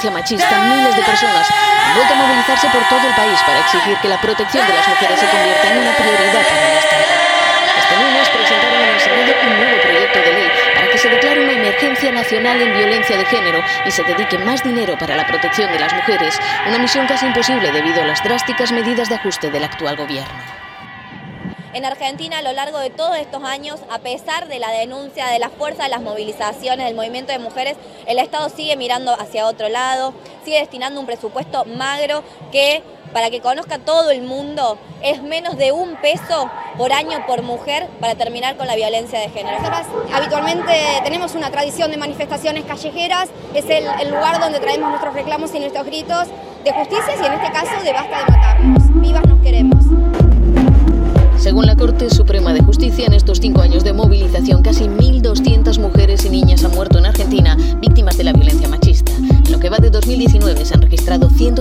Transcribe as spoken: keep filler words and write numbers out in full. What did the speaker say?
violencia machista, miles de personas han vuelto a movilizarse por todo el país para exigir que la protección de las mujeres se convierta en una prioridad para el Estado. Este lunes presentaron en el Senado un nuevo proyecto de ley para que se declare una emergencia nacional en violencia de género y se dedique más dinero para la protección de las mujeres, una misión casi imposible debido a las drásticas medidas de ajuste del actual gobierno. En Argentina, a lo largo de todos estos años, a pesar de la denuncia, de la fuerza de las movilizaciones, del movimiento de mujeres, el Estado sigue mirando hacia otro lado, sigue destinando un presupuesto magro que, para que conozca todo el mundo, es menos de un peso por año por mujer para terminar con la violencia de género. Nosotras habitualmente tenemos una tradición de manifestaciones callejeras, es el, el lugar donde traemos nuestros reclamos y nuestros gritos de justicia y en este caso de basta de matarnos, vivas nos queremos. Según la Corte Suprema de Justicia, en estos cinco años de movilización, casi mil doscientas mujeres y niñas han muerto en Argentina víctimas de la violencia machista. En lo que va de dos mil diecinueve se han registrado ciento